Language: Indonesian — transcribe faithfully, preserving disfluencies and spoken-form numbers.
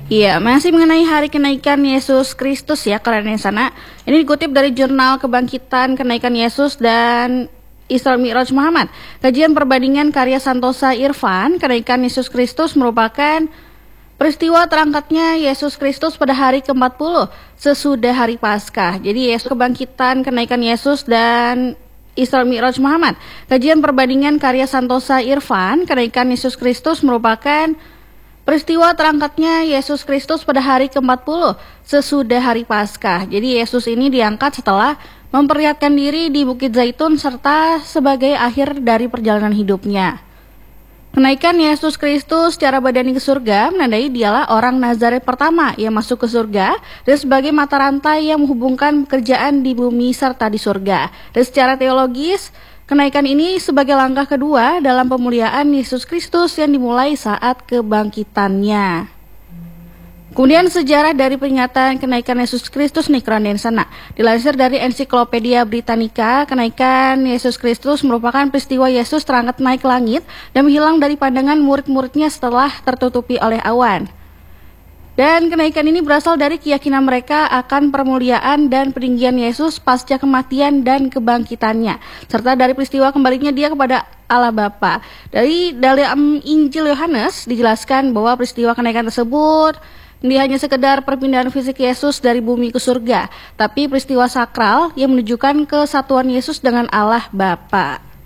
Iya, masih mengenai hari kenaikan Yesus Kristus ya, kalian yang sana. Ini dikutip dari jurnal Kebangkitan Kenaikan Yesus dan Isra Mi'raj Muhammad. Kajian perbandingan karya Santosa Irfan, kenaikan Yesus Kristus merupakan peristiwa terangkatnya Yesus Kristus pada hari ke empat puluh sesudah hari Paskah. Jadi Yesus Kebangkitan Kenaikan Yesus dan Isra Mi'raj Muhammad. Kajian perbandingan karya Santosa Irfan, kenaikan Yesus Kristus merupakan peristiwa terangkatnya Yesus Kristus pada hari ke empat puluh sesudah hari Paskah. Jadi Yesus ini diangkat setelah memperlihatkan diri di Bukit Zaitun serta sebagai akhir dari perjalanan hidupnya. Kenaikan Yesus Kristus secara badani ke surga menandai dialah orang Nazaret pertama yang masuk ke surga dan sebagai mata rantai yang menghubungkan pekerjaan di bumi serta di surga. Dan secara teologis, kenaikan ini sebagai langkah kedua dalam pemuliaan Yesus Kristus yang dimulai saat kebangkitannya. Kemudian sejarah dari peringatan kenaikan Yesus Kristus nih keren sana. Dilansir dari Ensiklopedia Britannica, kenaikan Yesus Kristus merupakan peristiwa Yesus terangkat naik ke langit dan menghilang dari pandangan murid-muridnya setelah tertutupi oleh awan. Dan kenaikan ini berasal dari keyakinan mereka akan permuliaan dan peninggian Yesus pasca kematian dan kebangkitannya, serta dari peristiwa kembalinya dia kepada Allah Bapa. Dari dalam Injil Yohanes dijelaskan bahwa peristiwa kenaikan tersebut ini hanya sekedar perpindahan fisik Yesus dari bumi ke surga, tapi peristiwa sakral yang menunjukkan kesatuan Yesus dengan Allah Bapa.